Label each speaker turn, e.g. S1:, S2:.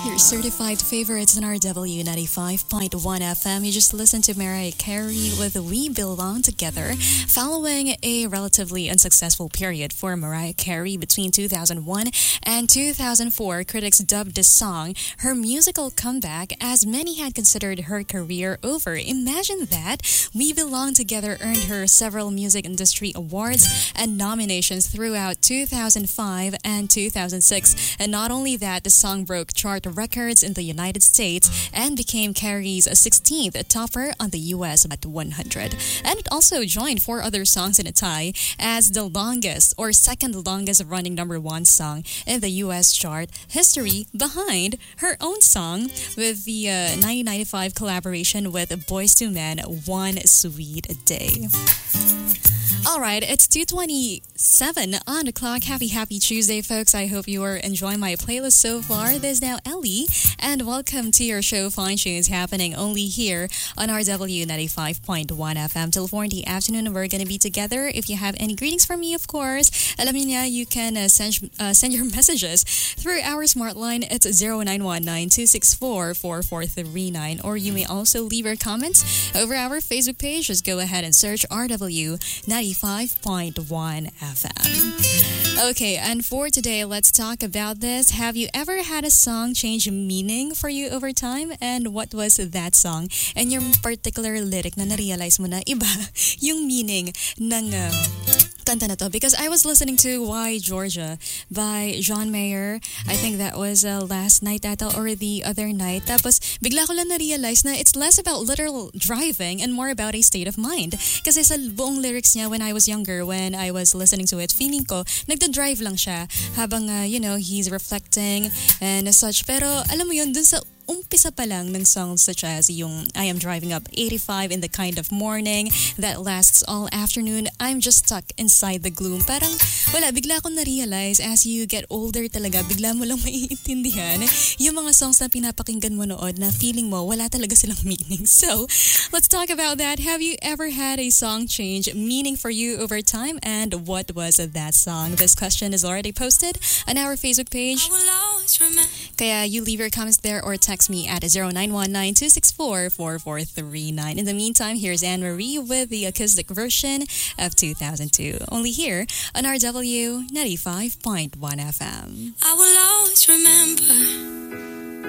S1: Your certified favorites on RW 95.1 FM. You just listened to Mariah Carey with We Belong Together. Following a relatively unsuccessful period for Mariah Carey between 2001 and 2004, critics dubbed this song her musical comeback, as many had considered her career over. Imagine that. We Belong Together earned her several music industry awards and nominations throughout 2005 and 2006. And not only that, the song broke chart records in the United States and became Carey's 16th topper on the US at 100. And it also joined four other songs in a tie as the longest or second longest running #1 song in the US chart history, behind her own song with the 1995 collaboration with Boyz II Men, One Sweet Day. All right, it's 2:27 on the clock. Happy Tuesday, folks. I hope you are enjoying my playlist so far. This is now Ellie, and welcome to your show Fine Tunes, happening only here on RW 95.1 FM till 4 in the afternoon. We're going to be together. If you have any greetings for me, of course, alam niyo na, you can send your messages through our smart line. It's 0919-264-4439, or you may also leave your comments over our Facebook page. Just go ahead and search RW 95.1 FM. Okay, and for today, let's talk about this. Have you ever had a song change meaning for you over time? And what was that song? And your particular lyric na na-realize mo na iba yung meaning ng kanta na to? Because I was listening to Why Georgia by John Mayer. I think that was last night ata or the other night. Tapos bigla ko lang na-realize na it's less about literal driving and more about a state of mind. Kasi sa buong lyrics niya when I was younger, when I was listening to it, feeling ko nagda-drive lang siya habang he's reflecting and such. Pero alam mo yun, dun sa umpisa pa lang ng songs such as yung I am driving up 85 in the kind of morning that lasts all afternoon, I'm just stuck inside the gloom. Parang wala, bigla akong na-realize as you get older talaga, bigla mo lang maiintindihan yung mga songs na pinapakinggan mo noon na feeling mo wala talaga silang meaning. So, let's talk about that. Have you ever had a song change meaning for you over time? And what was that song? This question is already posted on our Facebook page. Kaya you leave your comments there or text me at 0919-264-4439. In the meantime, here's Anne-Marie with the acoustic version of 2002. Only here on RW 95.1 FM.
S2: I will always remember